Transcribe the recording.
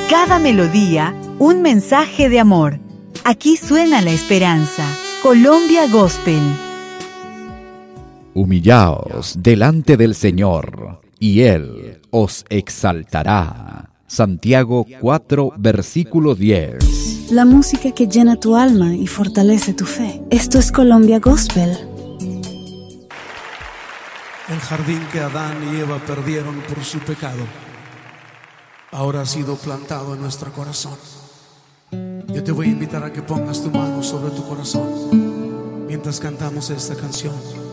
Cada melodía, un mensaje de amor. Aquí suena la esperanza. Colombia Gospel. Humillaos delante del Señor, y Él os exaltará. Santiago 4, versículo 10. La música que llena tu alma y fortalece tu fe. Esto es Colombia Gospel. El jardín que Adán y Eva perdieron por su pecado ahora ha sido plantado en nuestro corazón. Yo te voy a invitar a que pongas tu mano sobre tu corazón mientras cantamos esta canción.